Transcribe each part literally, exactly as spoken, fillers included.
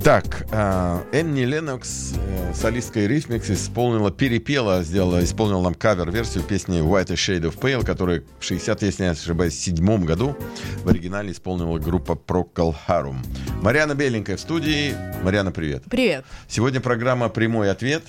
Так, Энни Леннокс, солистка Eurythmics, исполнила, перепела, сделала, исполнила нам кавер-версию песни White a Shade of Pale, которую в шестидесятом, если не ошибаюсь, седьмом году в оригинале исполнила группа Procol Harum. Марьяна Беленькая в студии. Марьяна, привет. Привет. Сегодня программа «Прямой ответ».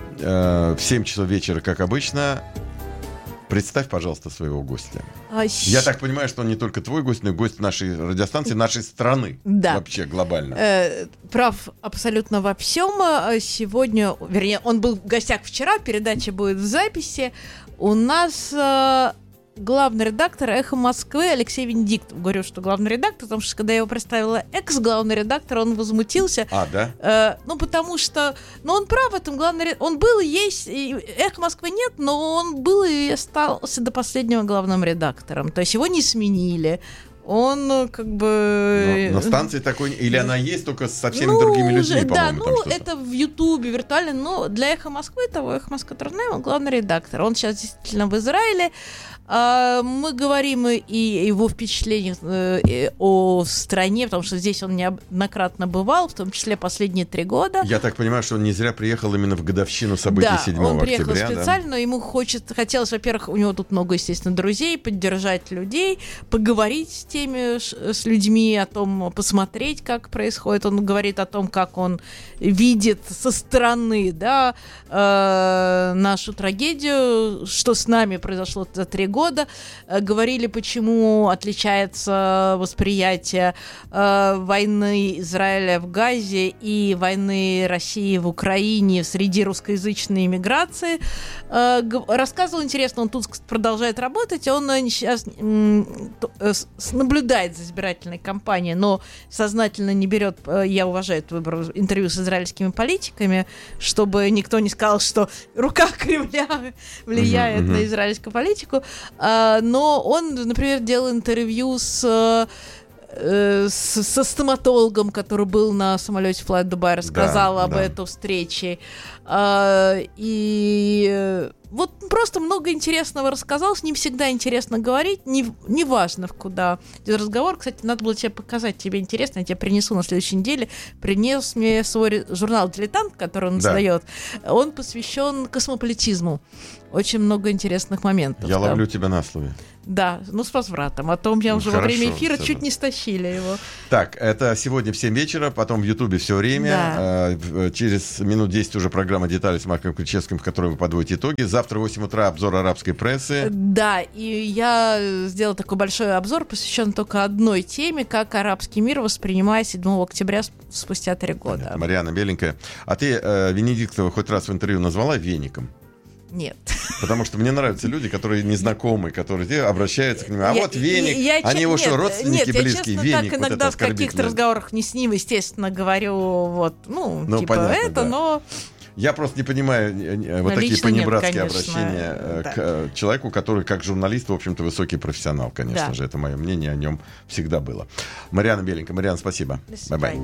В семь часов вечера, как обычно. Представь, пожалуйста, своего гостя. А, Я так понимаю, что он не только твой гость, но и гость нашей радиостанции, нашей страны. Да. Вообще глобально. Э, прав абсолютно во всем. Сегодня, вернее, он был в гостях вчера, передача будет в записи. У нас э, главный редактор «Эхо Москвы» Алексей Венедиктов. Говорю, что главный редактор, потому что когда я его представила экс-главный редактор, он возмутился. А, да? Э, ну, потому что... Ну, он прав в этом, главный... Он был и есть... И «Эхо Москвы» нет, но он был и остался до последнего главным редактором. То есть его не сменили. Он как бы... Но на станции такой... Или она есть, только с совсем ну, другими людьми, уже, по-моему, да, там ну, что-то. это в Ютубе виртуально, но для «Эхо Москвы», того «Эхо Москвы» Труднева, он главный редактор. Он сейчас действительно в Израиле. Мы говорим и его впечатлениях о стране, потому что здесь он неоднократно бывал, в том числе последние три года. Я так понимаю, что он не зря приехал именно в годовщину событий да, седьмого октября. Да, он приехал специально, да? но ему хочет, хотелось, во-первых, у него тут много, естественно, друзей, поддержать людей, поговорить с теми, с людьми о том, посмотреть, как происходит. Он говорит о том, как он видит со стороны, да, э, нашу трагедию, что с нами произошло за три года. Говорили, почему отличается восприятие э, войны Израиля в Газе и войны России в Украине среди русскоязычной иммиграции. Э, г- рассказывал интересно, он тут продолжает работать, он сейчас э, э, наблюдает за избирательной кампанией, но сознательно не берет, э, я уважаю этот выбор, интервью с израильскими политиками, чтобы никто не сказал, что рука Кремля влияет uh-huh, uh-huh. на израильскую политику. Но он, например, делал интервью с, э, с, со стоматологом, который был на самолете Flight Dubai, рассказал да, об да. этой встрече. И вот просто много интересного рассказал. С ним всегда интересно говорить. Не, не важно, куда идет разговор. Кстати, надо было тебе показать. Тебе интересно. Я тебе принесу на следующей неделе. Принес мне свой журнал «Дилетант», который он да. издает. Он посвящен космополитизму. Очень много интересных моментов. Я там. ловлю тебя на слове. Да, ну с возвратом. А то у меня уже Хорошо, во время эфира все чуть да. не стащили его. Так, это сегодня в семь вечера, потом в Ютубе все время. Да. Через минут десять уже программа «Детали» с Марком Ключевским, в которой вы подводите итоги. Завтра в восемь утра обзор арабской прессы. Да, и я сделала такой большой обзор, посвящен только одной теме, как арабский мир воспринимает седьмого октября спустя три года. Понятно. Марьяна Беленькая. А ты э, Венедиктова хоть раз в интервью назвала веником? Нет. Потому что мне нравятся люди, которые незнакомы, которые обращаются к ним. А я, вот веник, я, я, они его нет, что, родственники нет, близкие? Я, честно, веник, так иногда вот в каких-то разговорах не с ним, естественно, говорю, вот, ну, ну типа понятно, это, да. но... Я просто не понимаю но вот такие понебратские нет, обращения да. к человеку, который, как журналист, в общем-то, высокий профессионал, конечно да. же. Это мое мнение, о нем всегда было. Марьяна Беленькая. Марьяна, спасибо. Бай-бай.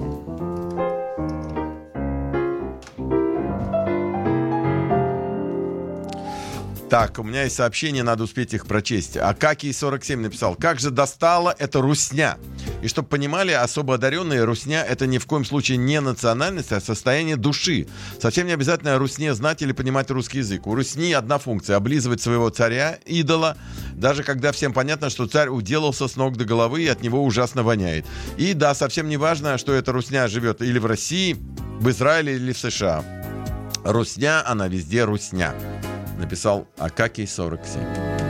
Так, у меня есть сообщения, надо успеть их прочесть. Акакий сорок семь написал: как же достала эта русня. И чтобы понимали, особо одаренные, русня — это ни в коем случае не национальность, а состояние души. Совсем не обязательно о русне знать или понимать русский язык. У русни одна функция — облизывать своего царя, идола, даже когда всем понятно, что царь уделался с ног до головы и от него ужасно воняет. И да, совсем не важно, что эта русня живет или в России, в Израиле или в США. Русня, она везде русня. Написал Акакий сорок семь.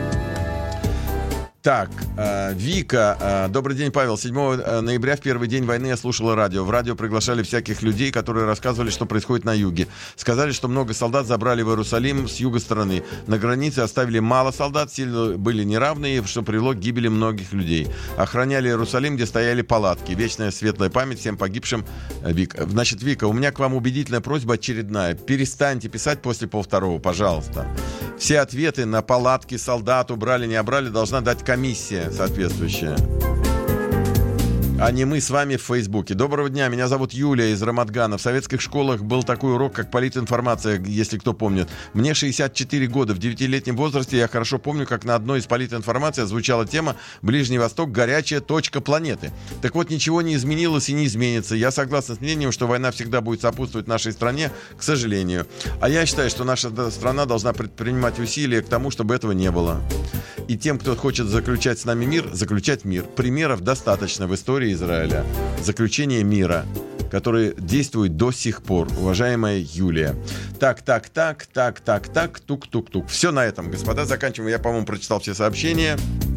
Так, э, Вика, э, добрый день, Павел. седьмого ноября, в первый день войны, я слушала радио. В радио приглашали всяких людей, которые рассказывали, что происходит на юге. Сказали, что много солдат забрали в Иерусалим с юга страны. На границе оставили мало солдат, силы были неравные, что привело к гибели многих людей. Охраняли Иерусалим, где стояли палатки. Вечная светлая память всем погибшим. Вика. Значит, Вика, у меня к вам убедительная просьба очередная. Перестаньте писать после полвторого, пожалуйста. Все ответы на палатки, солдат убрали, не обрали, должна дать комиссия соответствующая. а не мы с вами в Фейсбуке. Доброго дня, меня зовут Юлия из Рамадгана. В советских школах был такой урок, как политинформация, если кто помнит. Мне шестьдесят четыре года. В девятилетнем возрасте я хорошо помню, как на одной из политинформаций звучала тема «Ближний Восток – горячая точка планеты». Так вот, ничего не изменилось и не изменится. Я согласен с мнением, что война всегда будет сопутствовать нашей стране, к сожалению. А я считаю, что наша страна должна предпринимать усилия к тому, чтобы этого не было. И тем, кто хочет заключать с нами мир, заключать мир. Примеров достаточно в истории Израиля. Заключение мира, который действует до сих пор, уважаемая Юлия. Так, так, так, так, так, так, тук-тук-тук. Все на этом, господа, заканчиваем. Я, по-моему, прочитал все сообщения.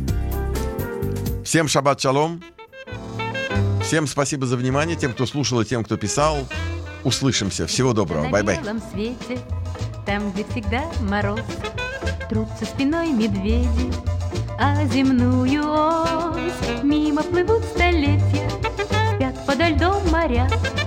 Всем шаббат шалом. Всем спасибо за внимание. Тем, кто слушал, и тем, кто писал. Услышимся. Всего доброго. Бай-бай. На белом свете, там, где всегда мороз, трутся спиной медведи, а земную ось мимо плывут столетия, спят подо льдом моря.